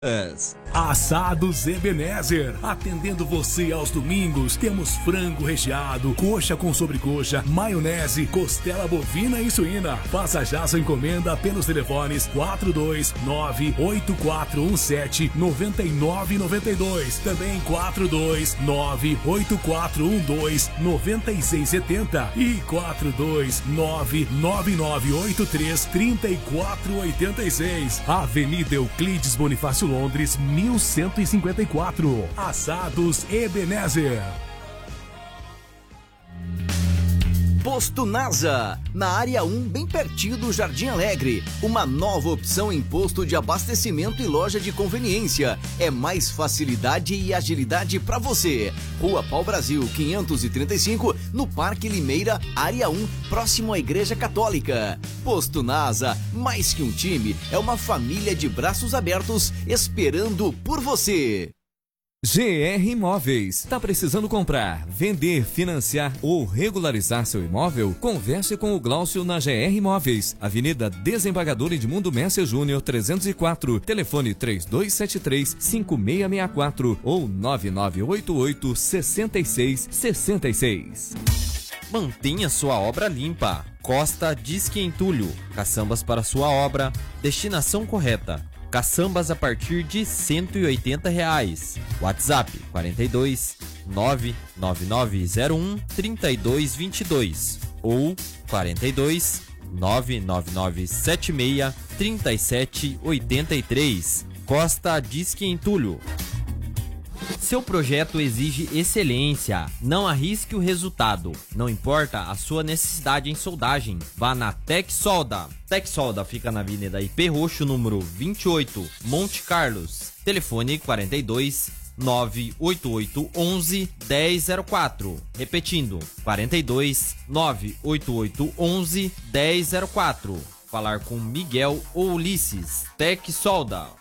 Assados Ebenezer, atendendo você aos domingos. Temos frango recheado, coxa com sobrecoxa, maionese, costela bovina e suína. Faça já sua encomenda pelos telefones 429-8417-9992, também 429-8412-9670 e 429-9983-3486. Avenida Euclides Bonifácio Londres, 1154. Assados Ebenezer. Posto NASA, na área 1, bem pertinho do Jardim Alegre. Uma nova opção em posto de abastecimento e loja de conveniência. É mais facilidade e agilidade para você. Rua Pau Brasil, 535, no Parque Limeira, área 1, próximo à Igreja Católica. Posto NASA, mais que um time, é uma família de braços abertos esperando por você. GR Imóveis. Tá precisando comprar, vender, financiar ou regularizar seu imóvel? Converse com o Glaucio na GR Imóveis. Avenida Desembargador Edmundo Messer Júnior, 304. Telefone 3273-5664 ou 9988-6666. Mantenha sua obra limpa. Costa Disque Entulho. Caçambas para sua obra. Destinação correta. Caçambas a partir de R$ 180. WhatsApp 42 99901 3222 ou 42 99976 3783. Costa Disque Entulho. Seu projeto exige excelência. Não arrisque o resultado. Não importa a sua necessidade em soldagem. Vá na Tec Solda. Tec Solda fica na Avenida IP Roxo, número 28, Monte Carlos. Telefone 42 98811 1004. Repetindo, 42 98811 1004. Falar com Miguel ou Ulisses. Tec Solda.